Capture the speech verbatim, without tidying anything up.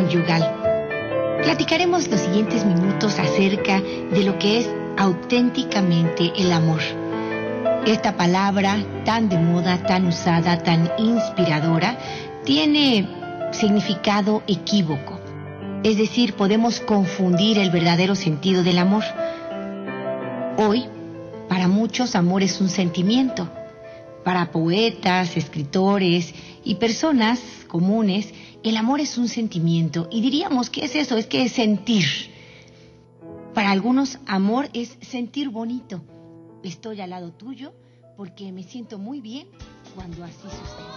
conyugal. Platicaremos los siguientes minutos acerca de lo que es auténticamente el amor. Esta palabra tan de moda, tan usada, tan inspiradora, tiene significado equívoco. Es decir, podemos confundir el verdadero sentido del amor. Hoy, para muchos, amor es un sentimiento. Para poetas, escritores y personas comunes, el amor es un sentimiento. Y diríamos, ¿qué es eso? Es que es sentir. Para algunos, amor es sentir bonito. Estoy al lado tuyo porque me siento muy bien cuando así sucede.